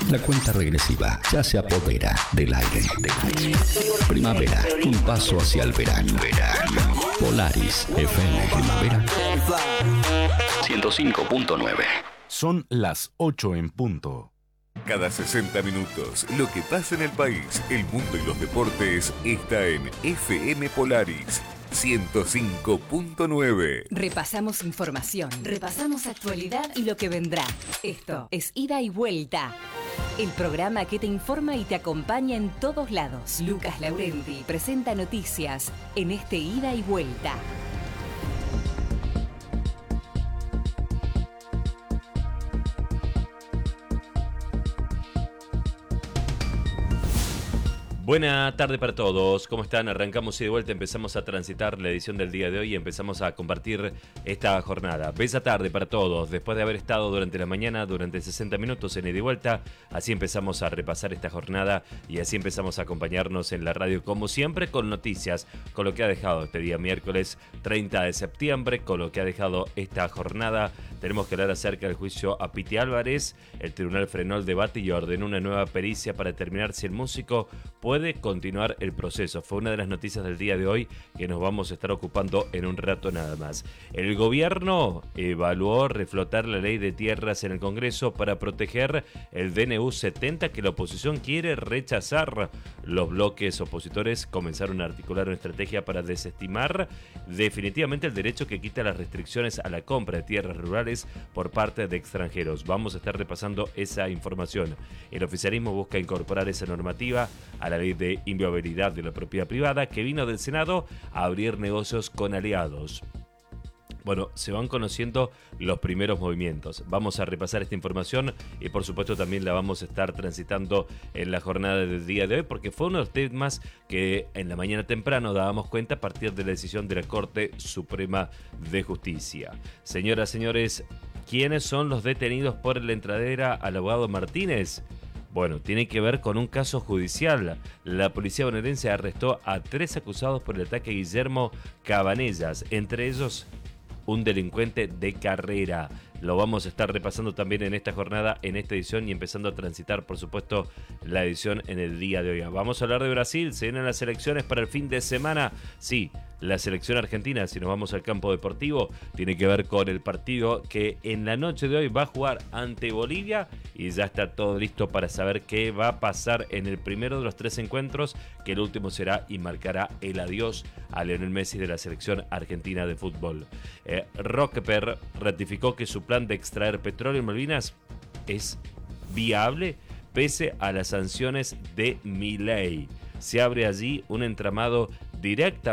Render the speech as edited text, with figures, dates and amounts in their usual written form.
La cuenta regresiva ya se apodera del aire. Primavera, un paso hacia el verano. Polaris FM Primavera 105.9. Son las 8 en punto. Cada 60 minutos, lo que pasa en el país, el mundo y los deportes está en FM Polaris 105.9. Repasamos información, repasamos actualidad y lo que vendrá. Esto es Ida y Vuelta, el programa que te informa y te acompaña en todos lados. Lucas Laurenti presenta noticias en este Ida y Vuelta. Buena tarde para todos, ¿cómo están? Arrancamos y de vuelta, empezamos a transitar la edición del día de hoy y empezamos a compartir esta jornada. Bella tarde para todos, después de haber estado durante la mañana, durante 60 minutos en ida y vuelta, así empezamos a repasar esta jornada y así empezamos a acompañarnos en la radio como siempre con noticias, con lo que ha dejado este día miércoles 30 de septiembre, con lo que ha dejado esta jornada. Tenemos que hablar acerca del juicio a Piti Álvarez. El tribunal frenó el debate y ordenó una nueva pericia para determinar si el músico puede continuar el proceso. Fue una de las noticias del día de hoy que nos vamos a estar ocupando en un rato nada más. El gobierno evaluó reflotar la ley de tierras en el Congreso para proteger el DNU 70 que la oposición quiere rechazar. Los bloques opositores comenzaron a articular una estrategia para desestimar definitivamente el derecho que quita las restricciones a la compra de tierras rurales por parte de extranjeros. Vamos a estar repasando esa información. El oficialismo busca incorporar esa normativa a la ley de inviolabilidad de la propiedad privada que vino del Senado a abrir negocios con aliados. Bueno, se van conociendo los primeros movimientos. Vamos a repasar esta información y por supuesto también la vamos a estar transitando en la jornada del día de hoy porque fue uno de los temas que en la mañana temprano dábamos cuenta a partir de la decisión de la Corte Suprema de Justicia. Señoras, señores, ¿quiénes son los detenidos por la entradera al abogado Martínez? Bueno, tiene que ver con un caso judicial. La policía bonaerense arrestó a 3 acusados por el ataque a Guillermo Cabanellas, entre ellos un delincuente de carrera. Lo vamos a estar repasando también en esta jornada, en esta edición y empezando a transitar, por supuesto, la edición en el día de hoy. Vamos a hablar de Brasil, se vienen las elecciones para el fin de semana. Sí, la selección argentina, si nos vamos al campo deportivo, tiene que ver con el partido que en la noche de hoy va a jugar ante Bolivia y ya está todo listo para saber qué va a pasar en el primero de los 3 encuentros, que el último será y marcará el adiós a Lionel Messi de la selección argentina de fútbol. Rockefeller ratificó que su plan de extraer petróleo en Malvinas es viable pese a las sanciones de Milei. Se abre allí un entramado directo